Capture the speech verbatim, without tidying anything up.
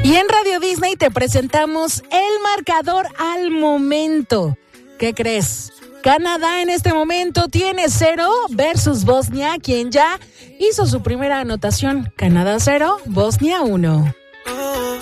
Y en Radio Disney te presentamos el marcador al momento. ¿Qué crees? Canadá en este momento tiene cero versus Bosnia, quien ya hizo su primera anotación. Canadá cero, Bosnia uno.